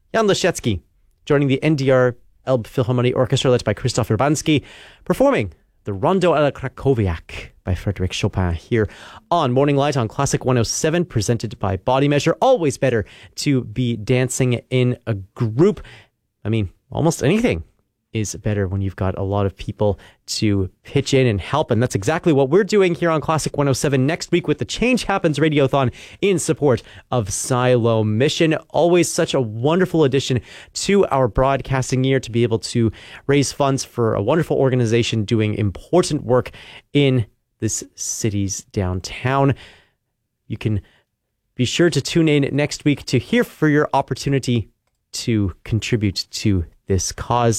Jan Leszecki, joining the NDR Elbphilharmonie Orchestra led by Krzysztof Urbanski, performing the Rondo a la Krakowiak by Frédéric Chopin here on Morning Light on Classic 107, presented by Body Measure. Always better to be dancing in a group. I mean, almost anything is better when you've got a lot of people to pitch in and help. And that's exactly what we're doing here on Classic 107 next week with the Change Happens Radiothon in support of Silo Mission. Always such a wonderful addition to our broadcasting year to be able to raise funds for a wonderful organization doing important work in this city's downtown. You can be sure to tune in next week to hear for your opportunity to contribute to this cause.